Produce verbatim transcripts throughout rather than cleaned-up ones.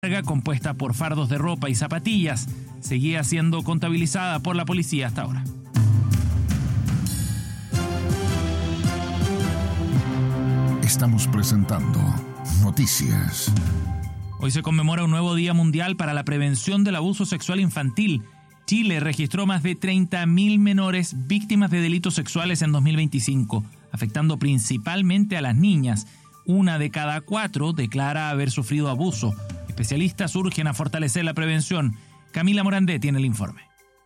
carga compuesta por fardos de ropa y zapatillas seguía siendo contabilizada por la policía hasta ahora. Estamos presentando Noticias. Hoy se conmemora un nuevo Día Mundial para la Prevención del Abuso Sexual Infantil. Chile registró más de treinta mil menores víctimas de delitos sexuales en dos mil veinticinco, afectando principalmente a las niñas. Una de cada cuatro declara haber sufrido abuso. Especialistas urgen a fortalecer la prevención. Camila Morandé tiene el informe.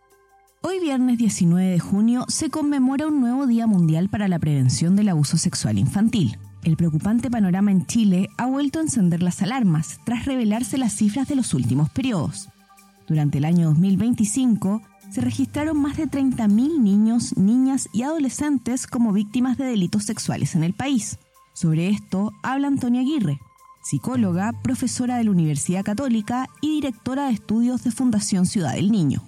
Hoy viernes diecinueve de junio se conmemora un nuevo Día Mundial para la Prevención del Abuso Sexual Infantil. El preocupante panorama en Chile ha vuelto a encender las alarmas tras revelarse las cifras de los últimos periodos. Durante el año dos mil veinticinco se registraron más de treinta mil niños, niñas y adolescentes como víctimas de delitos sexuales en el país. Sobre esto habla Antonia Aguirre, psicóloga, profesora de la Universidad Católica y directora de estudios de Fundación Ciudad del Niño.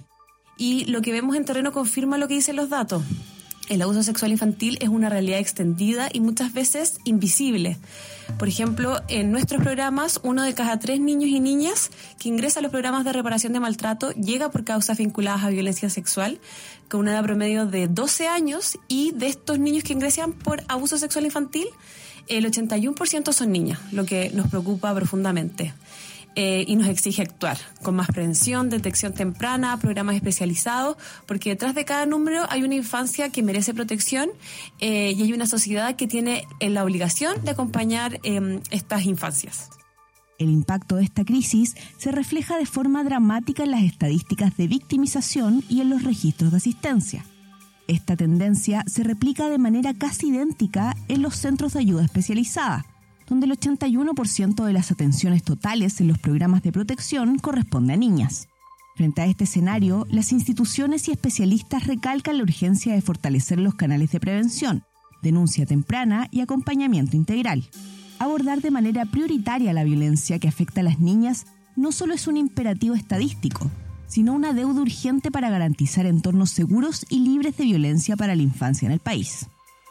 Y lo que vemos en terreno confirma lo que dicen los datos. El abuso sexual infantil es una realidad extendida y muchas veces invisible. Por ejemplo, en nuestros programas, uno de cada tres niños y niñas que ingresa a los programas de reparación de maltrato llega por causas vinculadas a violencia sexual, con una edad promedio de doce años, y de estos niños que ingresan por abuso sexual infantil, el ochenta y uno por ciento son niñas, lo que nos preocupa profundamente. Eh, y nos exige actuar con más prevención, detección temprana, programas especializados, porque detrás de cada número hay una infancia que merece protección eh, y hay una sociedad que tiene eh, la obligación de acompañar eh, estas infancias. El impacto de esta crisis se refleja de forma dramática en las estadísticas de victimización y en los registros de asistencia. Esta tendencia se replica de manera casi idéntica en los centros de ayuda especializada, donde el ochenta y uno por ciento de las atenciones totales en los programas de protección corresponde a niñas. Frente a este escenario, las instituciones y especialistas recalcan la urgencia de fortalecer los canales de prevención, denuncia temprana y acompañamiento integral. Abordar de manera prioritaria la violencia que afecta a las niñas no solo es un imperativo estadístico, sino una deuda urgente para garantizar entornos seguros y libres de violencia para la infancia en el país.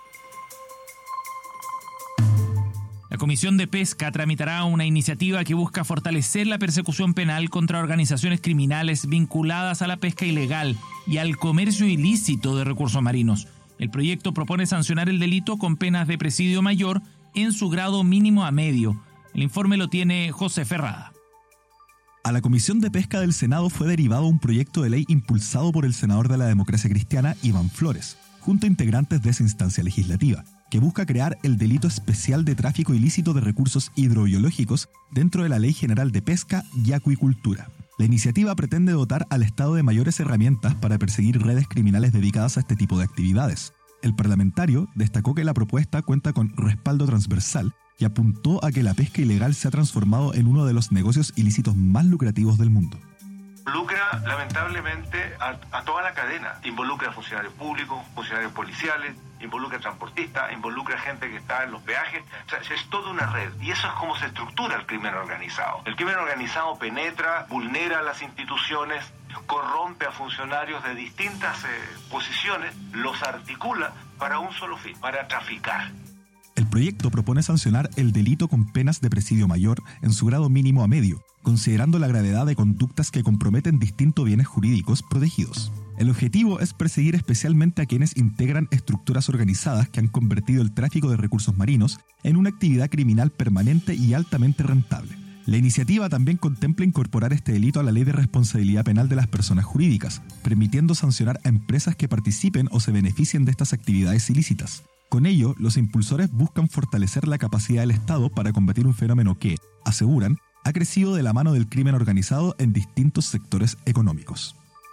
La Comisión de Pesca tramitará una iniciativa que busca fortalecer la persecución penal contra organizaciones criminales vinculadas a la pesca ilegal y al comercio ilícito de recursos marinos. El proyecto propone sancionar el delito con penas de presidio mayor en su grado mínimo a medio. El informe lo tiene José Ferrada. A la Comisión de Pesca del Senado fue derivado un proyecto de ley impulsado por el senador de la Democracia Cristiana, Iván Flores, junto a integrantes de esa instancia legislativa, que busca crear el delito especial de tráfico ilícito de recursos hidrobiológicos dentro de la Ley General de Pesca y Acuicultura. La iniciativa pretende dotar al Estado de mayores herramientas para perseguir redes criminales dedicadas a este tipo de actividades. El parlamentario destacó que la propuesta cuenta con respaldo transversal y apuntó a que la pesca ilegal se ha transformado en uno de los negocios ilícitos más lucrativos del mundo. Involucra lamentablemente a, a toda la cadena, involucra a funcionarios públicos, funcionarios policiales, involucra a transportistas, involucra a gente que está en los peajes, o sea, es toda una red, y eso es como se estructura el crimen organizado. El crimen organizado penetra, vulnera las instituciones, corrompe a funcionarios de distintas eh, posiciones, los articula para un solo fin, para traficar. El proyecto propone sancionar el delito con penas de presidio mayor en su grado mínimo a medio, considerando la gravedad de conductas que comprometen distintos bienes jurídicos protegidos. El objetivo es perseguir especialmente a quienes integran estructuras organizadas que han convertido el tráfico de recursos marinos en una actividad criminal permanente y altamente rentable. La iniciativa también contempla incorporar este delito a la Ley de Responsabilidad Penal de las Personas Jurídicas, permitiendo sancionar a empresas que participen o se beneficien de estas actividades ilícitas. Con ello, los impulsores buscan fortalecer la capacidad del Estado para combatir un fenómeno que, aseguran, ha crecido de la mano del crimen organizado en distintos sectores económicos.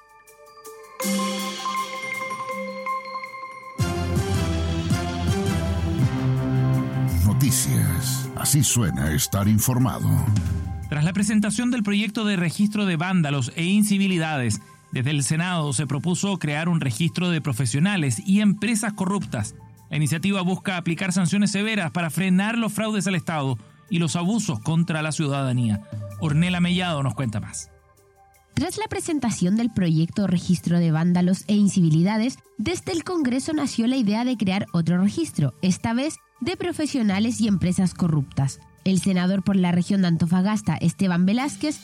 Noticias. Así suena estar informado. Tras la presentación del proyecto de registro de vándalos e incivilidades, desde el Senado se propuso crear un registro de profesionales y empresas corruptas. La iniciativa busca aplicar sanciones severas para frenar los fraudes al Estado y los abusos contra la ciudadanía. Ornella Mellado nos cuenta más. Tras la presentación del proyecto de registro de vándalos e incivilidades, desde el Congreso nació la idea de crear otro registro, esta vez de profesionales y empresas corruptas. El senador por la región de Antofagasta, Esteban Velázquez,